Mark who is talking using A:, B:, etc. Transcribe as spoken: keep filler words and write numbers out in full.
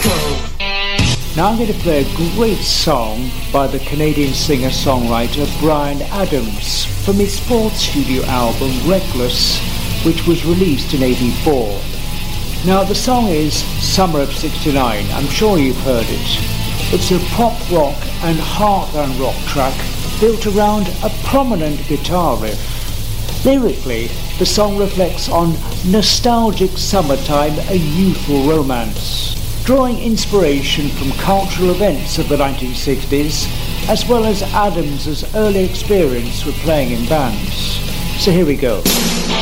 A: Now I'm going to play a great song by the Canadian singer-songwriter Bryan Adams from his fourth studio album, Reckless, which was released in eighty-four. Now the song is Summer of sixty-nine, I'm sure you've heard it. It's a pop rock and heartland rock track built around a prominent guitar riff. Lyrically, the song reflects on nostalgic summertime and youthful romance, drawing inspiration from cultural events of the nineteen sixties, as well as Adams' early experience with playing in bands. So here we go.